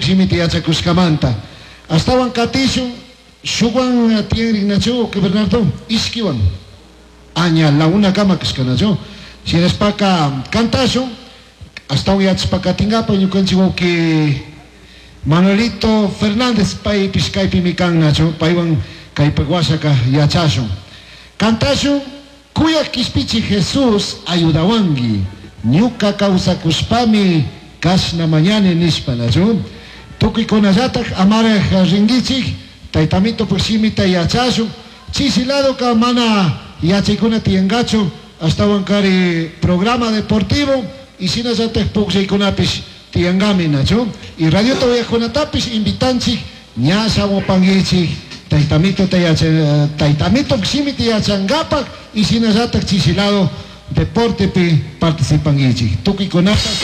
Piximiti yachakuskamanta. Astawan katishu, shuwan tienrik nacho, que Bernardo, iskiwan. Aña la una cama que escanacho. Si eres paca cantacho, hasta un yachpaka tingapa, yo consigo que Manuelito Fernández, pai piscaipi mikan nacho, paiwan caipeguasaka yachacho. Cantacho, cuya kispichi Jesús ayudawangi. Ñuka kawsakuspami kasna mañana nispanacho. Tukuy kunallatak amara ringichik, taitamito proximita yachacho. Chisilado ka mana yachikuna tiengacho, hasta wankari programa deportivo, y si nazatek puksaykunapis tiangami nacho. Y radio tawayakunatapis invitanchik, ñasa wapangichik, taitamito proximita yachangapak, y si nazatek chisilado deporte pi participan ichi. Tukuy kunapas